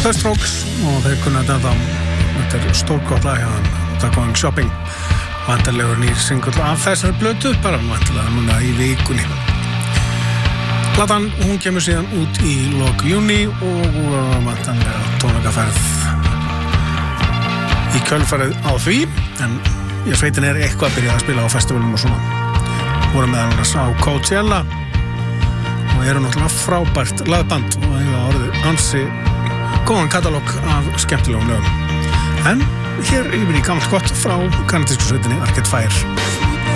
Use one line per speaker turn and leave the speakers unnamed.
The Strokes og þeir kunna þetta stórgott lag hjá The Going Shopping, vantarlegur nýr singull af þessari blötu, bara vantarlega núna í vikunni. Platan, hún kemur síðan út í lok júní og vantarlega tónleikaferð í kjölfarið á því, en sveitin eitthvað að byrja að spila á festivalum og svona. Voru meðal annars á Coachella og eru náttúrulega frábært lagband og hefur orðið ansi góðan katalóg af skemmtilegum lögum. En hér yfir í gamalt gott frá kanadísku sveitinni Arcade Fire.